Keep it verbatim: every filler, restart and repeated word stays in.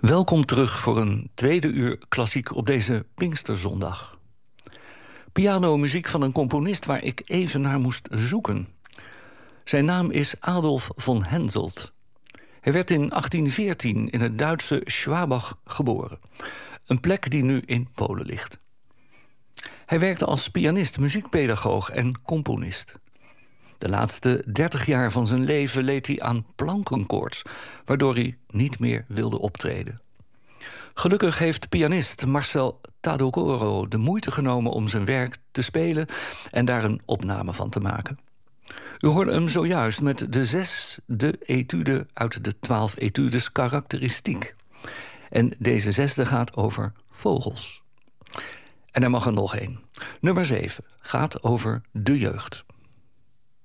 Welkom terug voor een tweede uur klassiek op deze Pinksterzondag. Pianomuziek van een componist waar ik even naar moest zoeken. Zijn naam is Adolf von Henselt. Hij werd in achttien veertien in het Duitse Schwabach geboren. Een plek die nu in Polen ligt. Hij werkte als pianist, muziekpedagoog en componist. De laatste dertig jaar van zijn leven leed hij aan plankenkoorts, waardoor hij niet meer wilde optreden. Gelukkig heeft pianist Marcel Tadogoro de moeite genomen om zijn werk te spelen en daar een opname van te maken. U hoorde hem zojuist met de zesde etude uit de twaalf etudes karakteristiek. En deze zesde gaat over vogels. En er mag er nog één. Nummer zeven gaat over de jeugd.